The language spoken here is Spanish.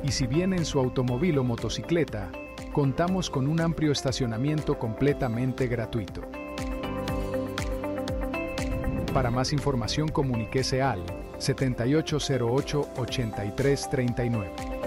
Y si viene en su automóvil o motocicleta, contamos con un amplio estacionamiento completamente gratuito. Para más información comuníquese al 7808-8339.